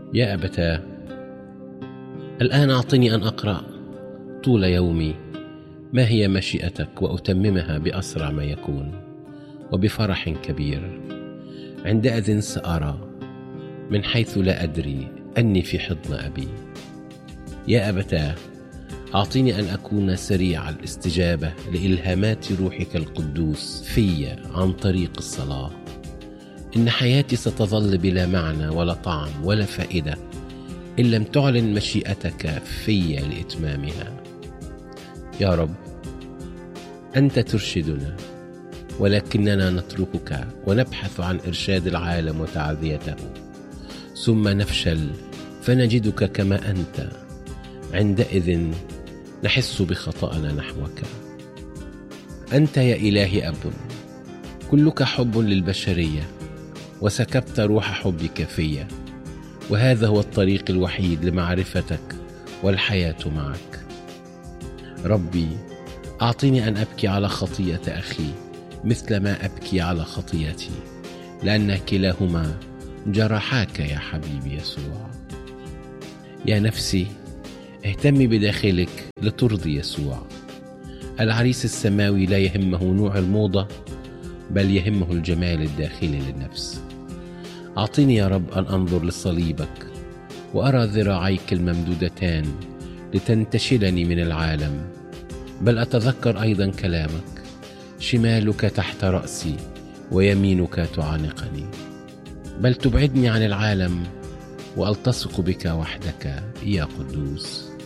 يا أبتاه، الآن أعطني أن أقرأ طول يومي ما هي مشيئتك وأتممها بأسرع ما يكون وبفرح كبير. عندئذ سأرى من حيث لا أدري أني في حضن أبي. يا أبتاه، أعطني أن أكون سريع الاستجابة لإلهامات روحك القدوس في عن طريق الصلاة. إن حياتي ستظل بلا معنى ولا طعم ولا فائدة إن لم تعلن مشيئتك في لإتمامها. يا رب، أنت ترشدنا، ولكننا نتركك ونبحث عن إرشاد العالم وتعزيته، ثم نفشل فنجدك كما أنت. عندئذ نحس بخطأنا نحوك. أنت يا إلهي أب، كلك حب للبشرية، وسكبت روح حبك في، وهذا هو الطريق الوحيد لمعرفتك والحياة معك. ربي، أعطني أن أبكي على خطيئة أخي مثل ما أبكي على خطيئتي، لأن كلاهما جرحاك يا حبيبي يسوع. يا نفسي، اهتمي بداخلك لترضي يسوع. العريس السماوي لا يهمه نوع الموضة، بل يهمه الجمال الداخلي للنفس. أعطني يا رب أن أنظر لصليبك وأرى ذراعيك الممدودتان لتنتشلني من العالم، بل أتذكر أيضا كلامك: شمالك تحت رأسي ويمينك تعانقني. بل تبعدني عن العالم وألتصق بك وحدك يا قدوس.